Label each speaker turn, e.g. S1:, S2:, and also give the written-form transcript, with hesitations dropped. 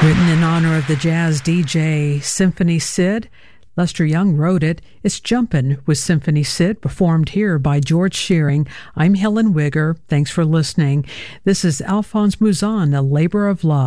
S1: Written in honor of the jazz DJ Symphony Sid, Lester Young wrote it. It's Jumpin' with Symphony Sid, performed here by George Shearing. I'm Helen Wigger. Thanks for listening. This is Alphonse Mouzon, A Labor of Love.